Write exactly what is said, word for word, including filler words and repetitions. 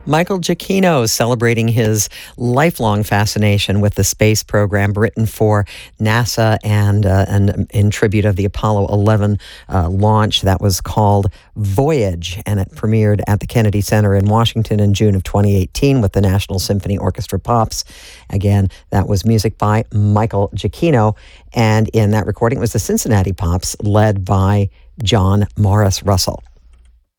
Michael Giacchino celebrating his lifelong fascination with the space program, written for NASA and, uh, and in tribute of the Apollo eleven uh, launch. That was called Voyage, and it premiered at the Kennedy Center in Washington in June of twenty eighteen with the National Symphony Orchestra Pops. Again, that was music by Michael Giacchino, and in that recording it was the Cincinnati Pops led by John Morris Russell.